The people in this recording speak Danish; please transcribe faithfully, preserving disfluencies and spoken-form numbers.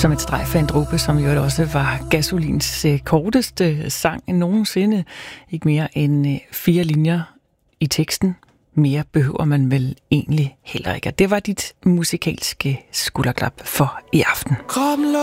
Som et strejf af en dråbe, som jo også var Gasolins øh, korteste sang nogensinde. Ikke mere end øh, fire linjer i teksten. Mere behøver man vel egentlig heller ikke. Det var dit musikalske skulderklap for i aften.